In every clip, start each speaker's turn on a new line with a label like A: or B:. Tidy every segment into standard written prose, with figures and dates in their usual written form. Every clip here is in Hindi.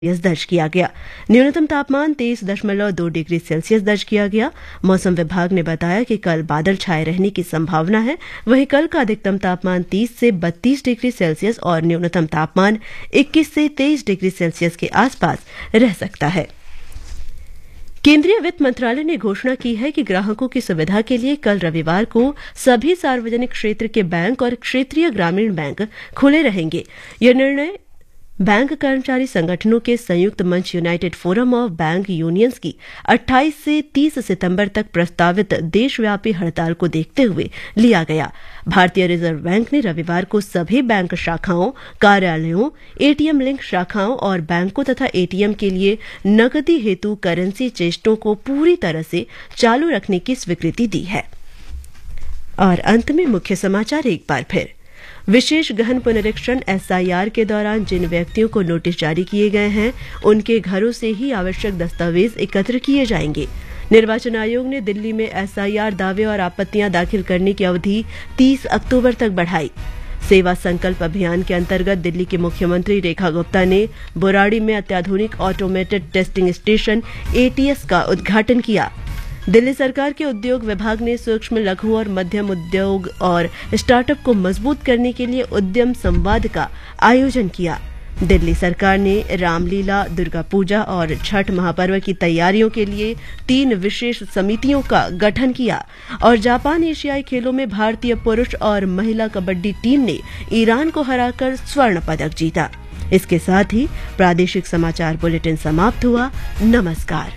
A: दर्ज किया गया। न्यूनतम तापमान 23.2 डिग्री सेल्सियस दर्ज किया गया। मौसम विभाग ने बताया कि कल बादल छाए रहने की संभावना है। वहीं कल का अधिकतम तापमान 30 से 32 डिग्री सेल्सियस और न्यूनतम तापमान 21 से 23 डिग्री सेल्सियस के आसपास रह सकता है। केंद्रीय वित्त मंत्रालय ने घोषणा की है कि ग्राहकों की सुविधा के लिए कल रविवार को सभी सार्वजनिक क्षेत्र के बैंक और क्षेत्रीय ग्रामीण बैंक खुले रहेंगे। यह निर्णय बैंक कर्मचारी संगठनों के संयुक्त मंच United forum of bank unions की 28 से 30 सितंबर तक प्रस्तावित देशव्यापी हड़ताल को देखते हुए लिया गया। भारतीय रिजर्व बैंक ने रविवार को सभी बैंक शाखाओं, कार्यालयों, एटीएम लिंक शाखाओं और बैंकों तथा एटीएम के लिए नकदी हेतु करेंसी चेष्टों को पूरी तरह से चालू रखने की स्वीकृति दी है। और अंत में मुख्य समाचार एक बार फिर। विशेष गहन पुनरीक्षण एसआईआर के दौरान जिन व्यक्तियों को नोटिस जारी किए गए हैं, उनके घरों से ही आवश्यक दस्तावेज एकत्र किए जाएंगे। निर्वाचन आयोग ने दिल्ली में एसआईआर दावे और आपत्तियां दाखिल करने की अवधि 30 अक्टूबर तक बढ़ाई। सेवा संकल्प अभियान के अंतर्गत दिल्ली की मुख्यमंत्री रेखा गुप्ता ने बुराड़ी में अत्याधुनिक ऑटोमेटेड टेस्टिंग स्टेशन एटीएस का उद्घाटन किया। दिल्ली सरकार के उद्योग विभाग ने सूक्ष्म, लघु और मध्यम उद्योग और स्टार्टअप को मजबूत करने के लिए उद्यम संवाद का आयोजन किया। दिल्ली सरकार ने रामलीला, दुर्गा पूजा और छठ महापर्व की तैयारियों के लिए 3 विशेष समितियों का गठन किया। और जापान एशियाई खेलों में भारतीय पुरुष और महिला कबड्डी टीम ने ईरान को हराकर स्वर्ण पदक जीता। इसके साथ ही प्रादेशिक समाचार बुलेटिन समाप्त हुआ। नमस्कार।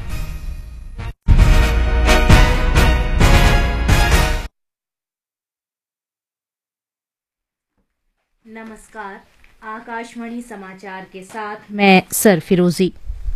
B: नमस्कार, आकाशवाणी समाचार के साथ मैं सर फिरोजी।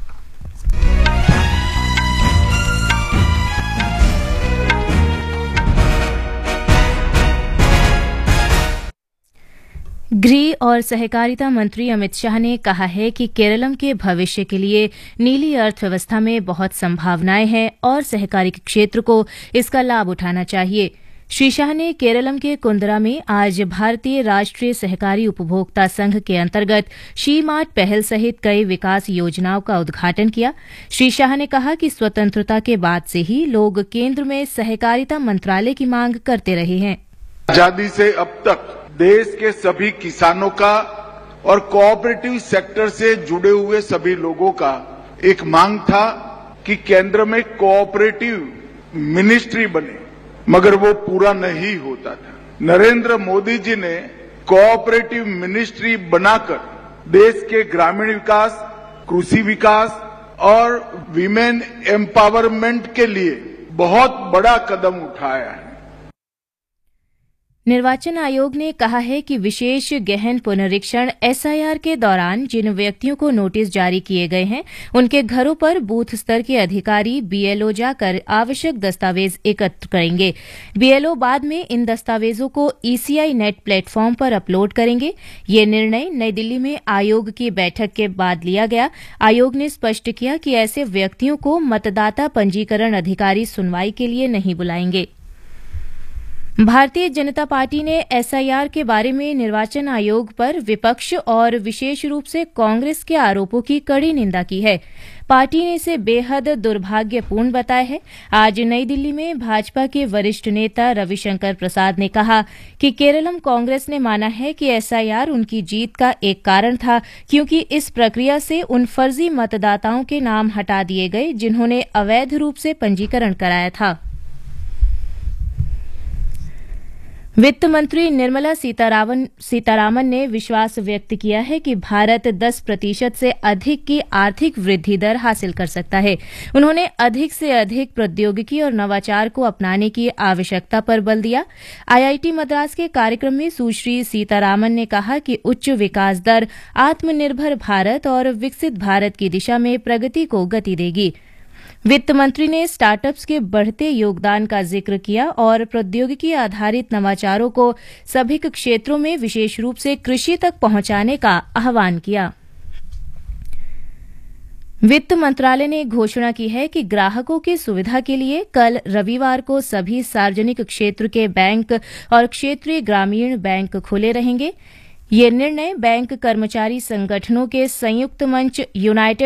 B: गृह और सहकारिता मंत्री अमित शाह ने कहा है कि केरलम के भविष्य के लिए नीली अर्थव्यवस्था में बहुत संभावनाएं हैं और सहकारी क्षेत्र को इसका लाभ उठाना चाहिए। श्री शाह ने केरलम के कुंदरा में आज भारतीय राष्ट्रीय सहकारी उपभोक्ता संघ के अंतर्गत शी मार्ट पहल सहित कई विकास योजनाओं का उद्घाटन किया। श्री शाह ने कहा कि स्वतंत्रता के बाद से ही लोग केंद्र में सहकारिता मंत्रालय की मांग करते रहे हैं।
C: आजादी से अब तक देश के सभी किसानों का और कोऑपरेटिव सेक्टर से जुड़े हुए सभी लोगों का एक मांग था कि केंद्र में कोऑपरेटिव मिनिस्ट्री बने, मगर वो पूरा नहीं होता था। नरेंद्र मोदी जी ने कोऑपरेटिव मिनिस्ट्री बनाकर देश के ग्रामीण विकास, कृषि विकास और विमेन एम्पावरमेंट के लिए बहुत बड़ा कदम उठाया है।
B: निर्वाचन आयोग ने कहा है कि विशेष गहन पुनरीक्षण एसआईआर के दौरान जिन व्यक्तियों को नोटिस जारी किए गए हैं, उनके घरों पर बूथ स्तर के अधिकारी बीएलओ जाकर आवश्यक दस्तावेज एकत्र करेंगे। बीएलओ बाद में इन दस्तावेजों को ईसीआई नेट प्लेटफॉर्म पर अपलोड करेंगे। ये निर्णय नई दिल्ली में आयोग की बैठक के बाद लिया गया। आयोग ने स्पष्ट किया कि ऐसे व्यक्तियों को मतदाता पंजीकरण अधिकारी सुनवाई के लिए नहीं बुलाएंगे। भारतीय जनता पार्टी ने एसआईआर के बारे में निर्वाचन आयोग पर विपक्ष और विशेष रूप से कांग्रेस के आरोपों की कड़ी निंदा की है। पार्टी ने इसे बेहद दुर्भाग्यपूर्ण बताया है। आज नई दिल्ली में भाजपा के वरिष्ठ नेता रविशंकर प्रसाद ने कहा कि केरलम कांग्रेस ने माना है कि एसआईआर उनकी जीत का एक कारण था, क्योंकि इस प्रक्रिया से उन फर्जी मतदाताओं के नाम हटा दिए गए जिन्होंने अवैध रूप से पंजीकरण कराया था। वित्त मंत्री निर्मला सीतारामन ने विश्वास व्यक्त किया है कि भारत 10% से अधिक की आर्थिक वृद्धि दर हासिल कर सकता है। उन्होंने अधिक से अधिक प्रौद्योगिकी और नवाचार को अपनाने की आवश्यकता पर बल दिया। आईआईटी मद्रास के कार्यक्रम में सुश्री सीतारामन ने कहा कि उच्च विकास दर आत्मनिर्भर भारत और विकसित भारत की दिशा में प्रगति को गति देगी। वित्त मंत्री ने स्टार्टअप्स के बढ़ते योगदान का जिक्र किया और प्रौद्योगिकी आधारित नवाचारों को सभी क्षेत्रों में विशेष रूप से कृषि तक पहुंचाने का आह्वान किया। वित्त मंत्रालय ने घोषणा की है कि ग्राहकों की सुविधा के लिए कल रविवार को सभी सार्वजनिक क्षेत्र के बैंक और क्षेत्रीय ग्रामीण बैंक खुले रहेंगे। ये निर्णय बैंक कर्मचारी संगठनों के संयुक्त मंच यूनाइटेड